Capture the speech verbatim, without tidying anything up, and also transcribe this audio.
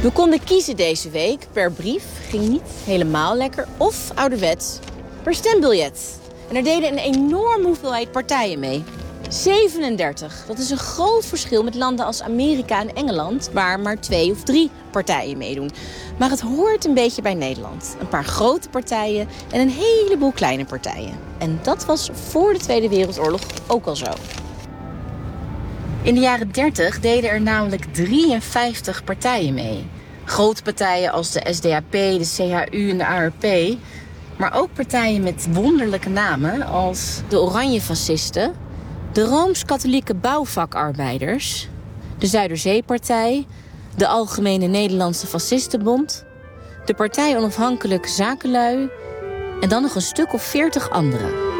We konden kiezen deze week per brief, ging niet helemaal lekker, of ouderwets per stembiljet. En er deden een enorme hoeveelheid partijen mee. zevenendertig. Dat is een groot verschil met landen als Amerika en Engeland, waar maar twee of drie partijen meedoen. Maar het hoort een beetje bij Nederland. Een paar grote partijen en een heleboel kleine partijen. En dat was voor de Tweede Wereldoorlog ook al zo. In de jaren dertig deden er namelijk drieënvijftig partijen mee. Grote partijen als de S D A P, de C H U en de A R P. Maar ook partijen met wonderlijke namen als de Oranje Fascisten, de Rooms-Katholieke Bouwvakarbeiders, de Zuiderzeepartij, de Algemene Nederlandse Fascistenbond, de Partij Onafhankelijke Zakenlui en dan nog een stuk of veertig andere.